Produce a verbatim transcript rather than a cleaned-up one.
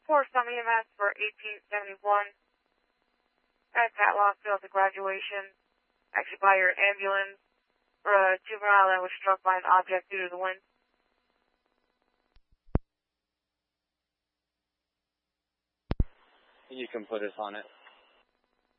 For some E M S for eighteen seventy-one. At Pat Lockfield at graduation. Actually by your ambulance for a juvenile that was struck by an object due to the wind. You can put us on it.